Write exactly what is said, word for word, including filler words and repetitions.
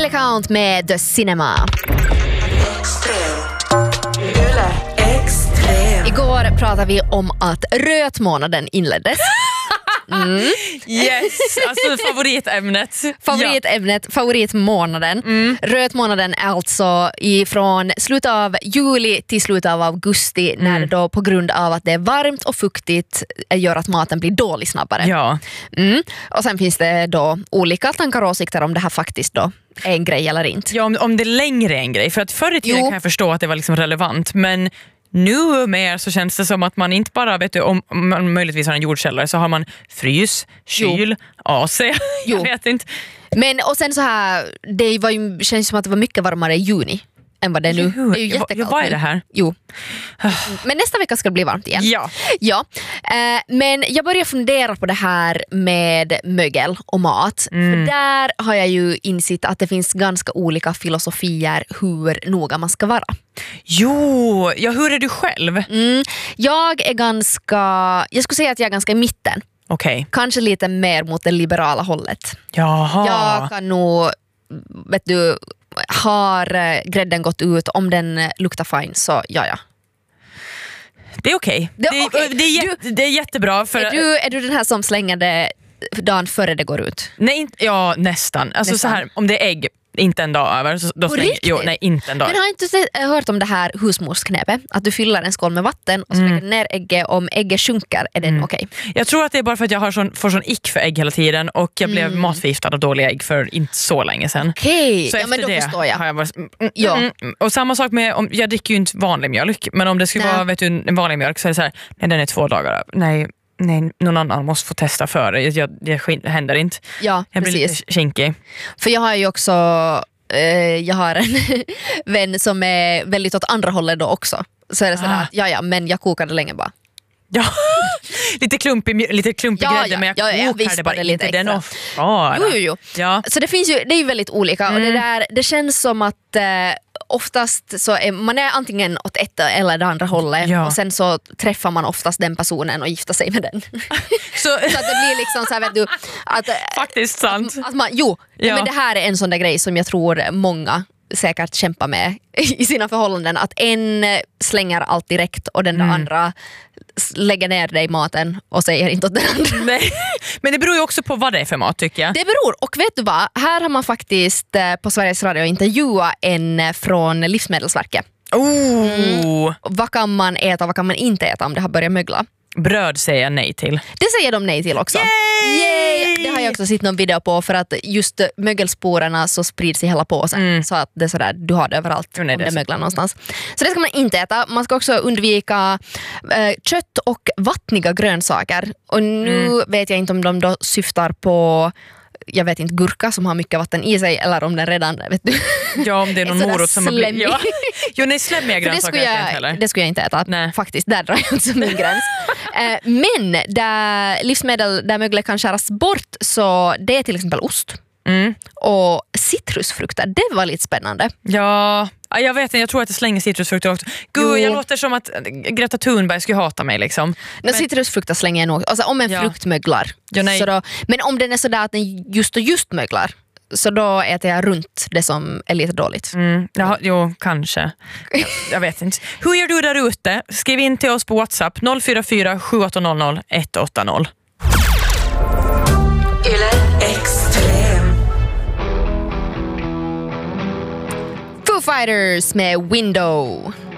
Kill Count med The Cinema. Yle Extrem. Igår pratade vi om att rötmånaden inleddes. Mm. Yes, alltså favoritämnet. Favoritämnet, ja. Favoritmånaden. Mm. Rötmånaden är alltså ifrån slutet av juli till slutet av augusti, mm. när det då på grund av att det är varmt och fuktigt gör att maten blir dålig snabbare. Ja. Mm. Och sen finns det då olika tankar och åsikter om det här faktiskt då är en grej eller inte. Ja, om, om det längre är en grej. För att förr i tiden jo. kan jag förstå att det var liksom relevant, men nu mer så känns det som att man inte bara, vet du, om man möjligtvis har en jordkällare så har man frys, kyl, jo. A C. Jo. Jag vet inte. Men och sen så här, det var ju, känns som att det var mycket varmare i juni än vad det är nu. Jo, det är ju jättekallt. Vad är det här? Jo. Men nästa vecka ska det bli varmt igen. Ja. Ja. Eh, men jag börjar fundera på det här med mögel och mat. Mm. För där har jag ju insett att det finns ganska olika filosofier hur noga man ska vara. Jo, ja, hur är du själv? Mm. Jag är ganska, jag skulle säga att jag är ganska i mitten. Okay. Kanske lite mer mot det liberala hållet. Jaha. Jag kan nog, vet du, har grädden gått ut, om den luktar fine så ja ja. Det är okej. Okay. Det, okay. det, är jätte, det är jättebra. För är, du, är du den här som slänger det dagen före det går ut? Nej, ja nästan. Alltså nästan. Så här, om det är ägg, inte en dag över. Så då slänger, jo, nej, inte en dag. Men har inte sett, hört om det här husmorsknepet? Att du fyller en skål med vatten och så lägger mm. ner ägget. Om ägget sjunker är den mm. okej. Okay. Jag tror att det är bara för att jag har sån, får sån ick för ägg hela tiden. Och jag blev mm. matförgiftad av dåliga ägg för inte så länge sedan. Okej, okay. Ja men då det förstår jag. Har jag varit, mm, ja. mm, och samma sak med, om, jag dricker ju inte vanlig mjölk. Men om det skulle nej. vara, vet du, en vanlig mjölk så är det så här, nej den är två dagar. Nej. Nej, någon annan måste få testa för det. Jag, det händer inte. Ja, jag precis. blir lite kinkig. För jag har ju också eh, jag har en vän som är väldigt åt andra hållet då också. Så är det sådär, ah. ja ja, men jag kokade länge bara. Ja, lite klumpig, lite klumpig ja, grädde, ja, men jag ja, jag kokar det bara det lite inte extra. Den ofta. Jo, jo, jo. Ja. Så det finns ju, det är ju väldigt olika mm. och det, där, det känns som att eh, oftast så är man är antingen åt ett eller det andra hållet ja. och sen så träffar man oftast den personen och gifter sig med den. så, så att det blir liksom så här, vet du, att, faktiskt sant. Att, att man, jo, ja. men det här är en sån där grej som jag tror många säkert kämpa med i sina förhållanden, att en slänger allt direkt och den mm. andra lägger ner dig i maten och säger inte åt den andra. Nej. Men det beror ju också på vad det är för mat, tycker jag. Det beror, och vet du vad? Här har man faktiskt på Sveriges Radio intervjuat en från Livsmedelsverket. Oh. Mm. Vad kan man äta och vad kan man inte äta om det har börjat mögla? Bröd säger jag nej till. Det säger de nej till också. Yay! Yay! Det har jag också sett någon video på, för att just mögelsporerna så sprids i hela påsen. Mm. Så att det är sådär, du har det överallt om det, det möglar någonstans. Så det ska man inte äta. Man ska också undvika eh, kött och vattniga grönsaker. Och nu mm. vet jag inte om de då syftar på, jag vet inte, gurka som har mycket vatten i sig, eller om den redan, vet du. Ja, om det är någon morot som har blivit. Ja. Jo, nej, slämmiga grönsaker det skulle jag, det skulle jag inte äta. Nej. Faktiskt, där drar jag inte min gräns. eh, men där livsmedel där möglet kan skäras bort, så det är till exempel ost. Mm. Och citrusfrukter, det var lite spännande. Ja, jag vet inte, jag tror att det slänger citrusfrukter också. Gud, jo. Jag låter som att Greta Thunberg skulle hata mig liksom. Men citrusfrukter slänger jag nog, alltså om en ja. frukt möglar. Ja, så då, men om den är sådär att den just och just möglar, så då äter jag runt det som är lite dåligt. Mm. Ja, jo, kanske. Jag, jag vet inte. Hur gör du där ute? Skriv in till oss på WhatsApp noll fyra fyra sju åtta noll noll ett åtta noll. Yle Extrem. Foo Fighters med Window.